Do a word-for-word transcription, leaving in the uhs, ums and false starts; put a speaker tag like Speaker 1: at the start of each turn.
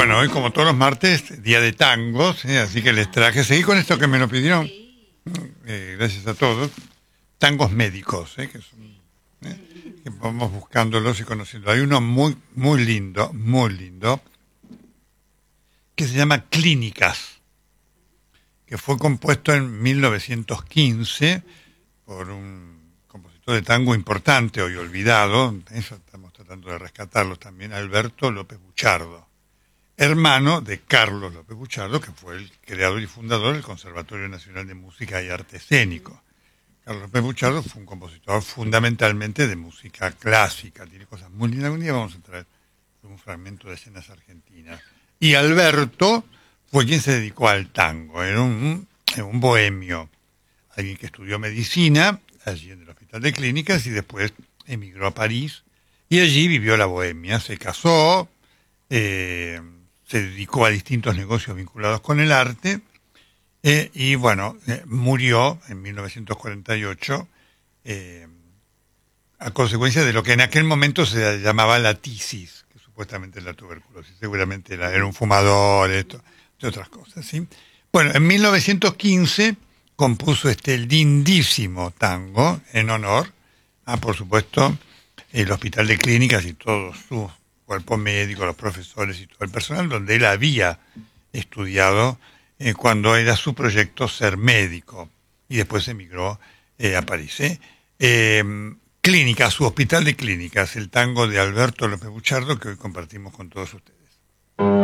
Speaker 1: Bueno, hoy como todos los martes, día de tangos, ¿eh? Así que les traje, seguí con esto que me lo pidieron, eh, gracias a todos, tangos médicos, ¿eh? Que, son, ¿eh? que vamos buscándolos y conociendo. Hay uno muy, muy lindo, muy lindo, que se llama Clínicas, que fue compuesto en mil novecientos quince por un compositor de tango importante, hoy olvidado, eso estamos tratando de rescatarlos también, Alberto López Buchardo, hermano de Carlos López Buchardo, que fue el creador y fundador del Conservatorio Nacional de Música y Arte Escénico. Carlos López Buchardo fue un compositor fundamentalmente de música clásica, tiene cosas muy lindas. Un día vamos a traer un fragmento de escenas argentinas. Y Alberto fue quien se dedicó al tango, era un, un bohemio, alguien que estudió medicina allí en el Hospital de Clínicas y después emigró a París y allí vivió la bohemia, se casó, eh, se dedicó a distintos negocios vinculados con el arte, eh, y bueno, eh, murió en mil novecientos cuarenta y ocho eh, a consecuencia de lo que en aquel momento se llamaba la tisis, que supuestamente es la tuberculosis, seguramente era, era un fumador, esto, de otras cosas, ¿sí? Bueno, en mil novecientos quince compuso este lindísimo tango en honor a, por supuesto, el Hospital de Clínicas y todo su cuerpo médico, los profesores y todo el personal, donde él había estudiado eh, cuando era su proyecto ser médico y después emigró eh, a París. ¿eh? Eh, Clínicas, su Hospital de Clínicas, el tango de Alberto López Buchardo que hoy compartimos con todos ustedes.